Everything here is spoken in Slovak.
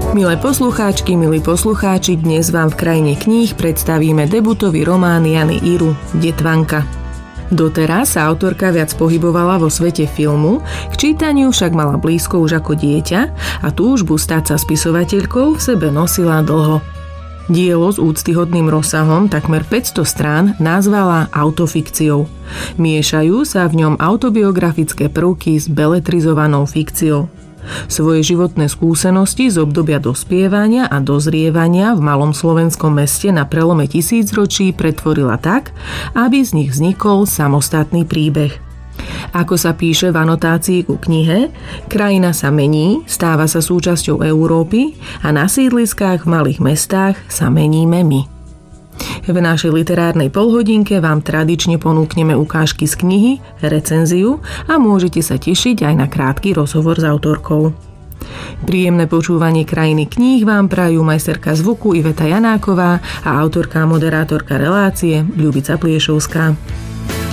Milé poslucháčky, milí poslucháči, dnes vám v krajine kníh predstavíme debutový román Jany Iru Detvanka. Doteraz sa autorka viac pohybovala vo svete filmu, k čítaniu však mala blízko už ako dieťa a túžbu stať sa spisovateľkou v sebe nosila dlho. Dielo s úctyhodným rozsahom takmer 500 strán nazvala autofikciou. Miešajú sa v ňom autobiografické prvky s beletrizovanou fikciou. Svoje životné skúsenosti z obdobia dospievania a dozrievania v malom slovenskom meste na prelome tisícročí pretvorila tak, aby z nich vznikol samostatný príbeh. Ako sa píše v anotácii ku knihe, krajina sa mení, stáva sa súčasťou Európy a na sídliskách v malých mestách sa meníme my. V našej literárnej polhodinke vám tradične ponúkneme ukážky z knihy, recenziu a môžete sa tešiť aj na krátky rozhovor s autorkou. Príjemné počúvanie krajiny kníh vám prajú majsterka zvuku Iveta Janáková a autorka a moderátorka relácie Ľubica Pliešovská.